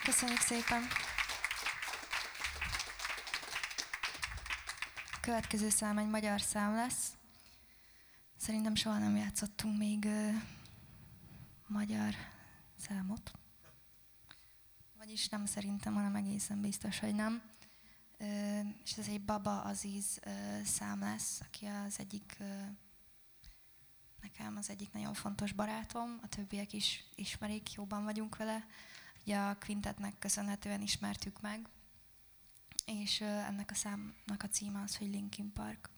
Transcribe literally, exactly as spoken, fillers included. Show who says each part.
Speaker 1: Köszönjük szépen! A következő szám egy magyar szám lesz. Szerintem soha nem játszottunk még ö, magyar számot. Vagyis nem szerintem, hanem egészen biztos, hogy nem. Ö, és ez egy Baba Aziz ö, szám lesz, aki az egyik, ö, nekem az egyik nagyon fontos barátom, a többiek is ismerik, jóban vagyunk vele. Ugye a Quintetnek köszönhetően ismertük meg, és ö, ennek a számnak a címe az, hogy Linkin Park.